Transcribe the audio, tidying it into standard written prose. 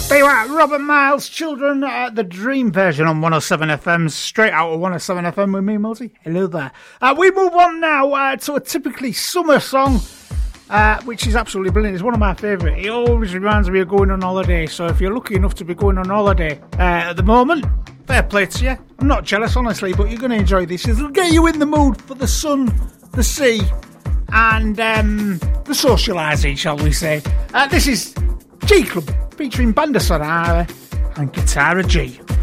There you are, Robert Miles, Children, the Dream version on 107 FM, straight out of 107 FM with me, Mosey. Hello there. We move on now to a typically summer song, which is absolutely brilliant. It's one of my favourite. It always reminds me of going on holiday, so if you're lucky enough to be going on holiday at the moment, fair play to you. I'm not jealous, honestly, but you're going to enjoy this. It'll get you in the mood for the sun, the sea, and the socialising, shall we say. This is G Club, featuring Banda Sonora and Guitarra G.